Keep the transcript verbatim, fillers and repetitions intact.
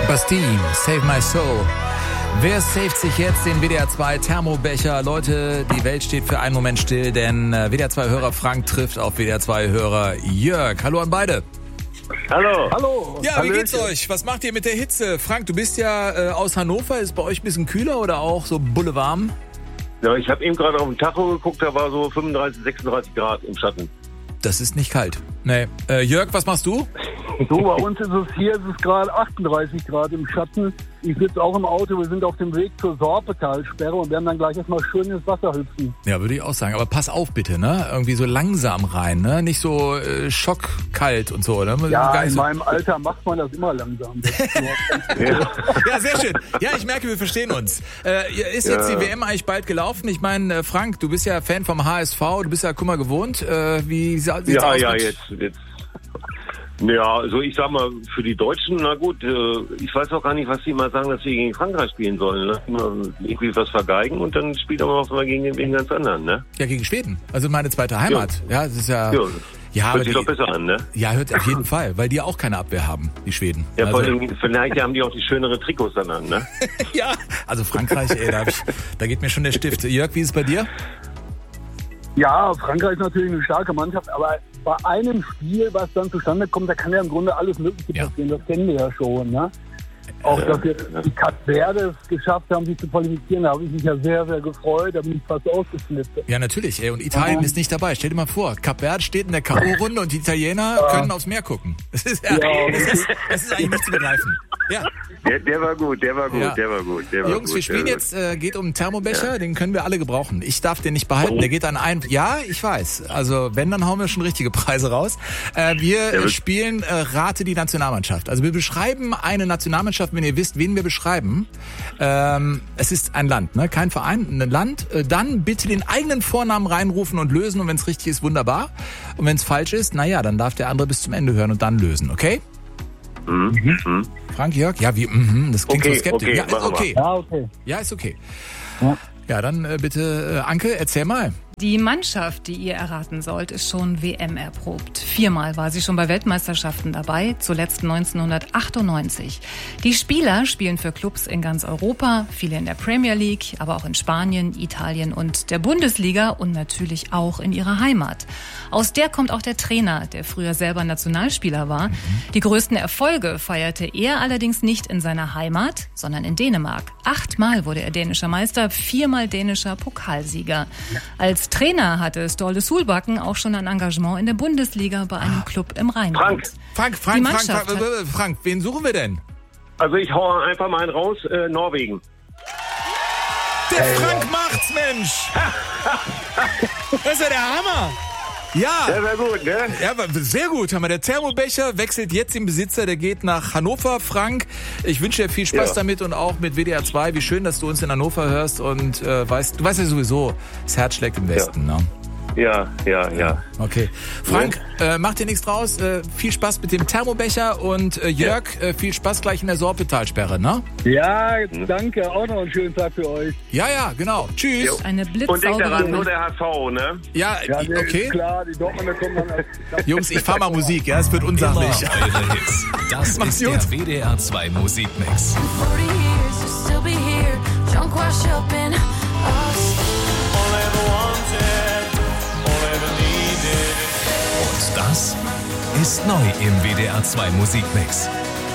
Bastille, Save My Soul. Wer saved sich jetzt den W D R zwei Thermobecher? Leute, die Welt steht für einen Moment still, denn W D R zwei-Hörer Frank trifft auf W D R zwei-Hörer Jörg. Hallo an beide. Hallo. Hallo. Ja, Hallöchen. wie geht's euch? Was macht ihr mit der Hitze? Frank, du bist ja äh, aus Hannover. Ist bei euch ein bisschen kühler oder auch so bullewarm? Ja, ich habe eben gerade auf den Tacho geguckt, da war so fünfunddreißig, sechsunddreißig Grad im Schatten. Das ist nicht kalt. Nee. Äh, Jörg, was machst du? So, bei uns ist es hier, ist es gerade achtunddreißig Grad im Schatten. Ich sitze auch im Auto, wir sind auf dem Weg zur Sorpetalsperre und werden dann gleich erstmal schön ins Wasser hüpfen. Ja, würde ich auch sagen. Aber pass auf bitte, ne? Irgendwie so langsam rein, ne? Nicht so äh, schockkalt und so, ne? Ja, Gar nicht in so. meinem Alter macht man das immer langsam. Das ist nur- Ja. Ja, sehr schön. Ja, ich merke, wir verstehen uns. Äh, ist jetzt Ja. die W M eigentlich bald gelaufen? Ich meine, äh, Frank, du bist ja Fan vom H S V, du bist ja Kummer gewohnt. Äh, wie sa- sieht's Ja, aus? ja, mit- jetzt, jetzt. Ja, also ich sag mal, für die Deutschen, na gut, äh, ich weiß auch gar nicht, was die mal sagen, dass wir gegen Frankreich spielen sollen. Ne? Immer irgendwie was vergeigen und dann spielt man auch mal gegen den gegen ganz anderen, ne? Ja, gegen Schweden. Also meine zweite Heimat. Ja, das ist ja... Ja, Ja, aber hört sich die, doch besser an, ne? ja, hört auf jeden Fall, weil die auch keine Abwehr haben, die Schweden. Ja, vor also, allem, vielleicht haben die auch die schönere Trikots dann an, ne? ja, also Frankreich, ey, da, hab ich, da geht mir schon der Stift. Jörg, wie ist es bei dir? Ja, Frankreich ist natürlich eine starke Mannschaft, aber bei einem Spiel, was dann zustande kommt, da kann ja im Grunde alles Mögliche Ja. passieren. Das kennen wir ja schon, ne? Auch, dass jetzt die Cap Verde es geschafft haben, sich zu qualifizieren, da habe ich mich ja sehr, sehr gefreut. Da bin ich fast ausgeflippt. Ja, natürlich, ey, und Italien Ja. ist nicht dabei. Stell dir mal vor, Cap Verde steht in der K O-Runde und die Italiener können aufs Meer gucken. Das ist, ja, Ja. das ist, das ist eigentlich nicht zu begreifen. Ja. Der, der war gut, der war gut, Ja. der war gut, der war Jungs, gut. wir spielen der jetzt, äh, geht um einen Thermobecher, den können wir alle gebrauchen. Ich darf den nicht behalten, der geht an einen, ja, ich weiß. Also wenn, dann hauen wir schon richtige Preise raus. Äh, wir äh, spielen äh, Rate die Nationalmannschaft. Also wir beschreiben eine Nationalmannschaft, wenn ihr wisst, wen wir beschreiben. Ähm, es ist ein Land, ne? Kein Verein, ein Land. Äh, dann bitte den eigenen Vornamen reinrufen und lösen und wenn es richtig ist, wunderbar. Und wenn es falsch ist, naja, dann darf der andere bis zum Ende hören und dann lösen, okay? Mhm. Mhm. Frank, Jörg? Ja, wie, mhm, das klingt Okay, so skeptisch. okay, ja, ist machen wir. okay. Ja, okay. Ja, ist okay. Ja. Ja, dann äh, bitte, äh, Anke, erzähl mal. Die Mannschaft, die ihr erraten sollt, ist schon W M erprobt. Viermal war sie schon bei Weltmeisterschaften dabei, zuletzt neunzehnhundertachtundneunzig. Die Spieler spielen für Clubs in ganz Europa, viele in der Premier League, aber auch in Spanien, Italien und der Bundesliga und natürlich auch in ihrer Heimat. Aus der kommt auch der Trainer, der früher selber Nationalspieler war. Die größten Erfolge feierte er allerdings nicht in seiner Heimat, sondern in Dänemark. Achtmal wurde er dänischer Meister, viermal dänischer Pokalsieger. Als Trainer hatte Ståle Solbakken auch schon ein Engagement in der Bundesliga bei einem Club im Rheinland. Frank. Frank, Frank, Die Frank, Mannschaft Frank, äh, Frank, wen suchen wir denn? Also ich hau einfach mal einen raus, äh, Norwegen. Der Frank macht's, Mensch! Das ist ja der Hammer! Ja, Der war gut, ne? ja, aber sehr gut. Haben wir. Der Thermobecher wechselt jetzt den Besitzer, der geht nach Hannover. Frank, ich wünsche dir viel Spaß Ja. damit und auch mit W D R zwei. Wie schön, dass du uns in Hannover hörst und äh, weißt, du weißt ja sowieso, das Herz schlägt im Westen. Ne? Ja, ja, ja. Okay. Frank, äh, mach dir nichts draus. Äh, viel Spaß mit dem Thermobecher und äh, Jörg, äh, viel Spaß gleich in der Sorpetalsperre, ne? Ja, danke. Auch noch einen schönen Tag für euch. Ja, ja, genau. Tschüss. Jo. Eine Und denk daran, blitzsaubere nur der H S V, ne? Ja, Ja, nee, okay. ist klar, die Dortmunder kommen dann als... Jungs, ich fahr mal Musik, ja, es wird unsachlich. Eure Hits. Das Mach's ist gut. der W D R zwei Musikmix. forty years to still be here, drunk wash up in us. Und das ist neu im W D R zwei Musikmix.